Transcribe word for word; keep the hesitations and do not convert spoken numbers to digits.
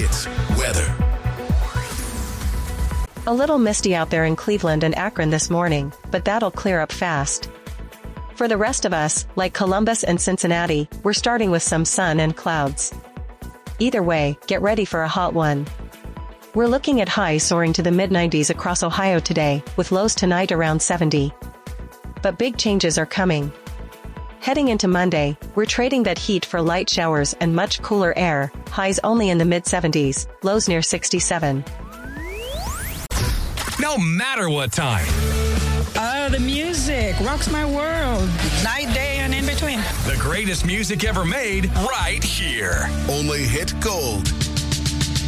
Hits weather. A little misty out there in Cleveland and Akron this morning, but that'll clear up fast. For the rest of us, like Columbus and Cincinnati, we're starting with some sun and clouds. Either way, get ready for a hot one. We're looking at highs soaring to the mid nineties across Ohio today, with lows tonight around seventy. But big changes are coming. Heading into Monday, we're trading that heat for light showers and much cooler air, highs only in the mid seventies, lows near sixty-seven. No matter what time. Oh, the music rocks my world. Night, day, and in between. The greatest music ever made right here. Only Hit Gold.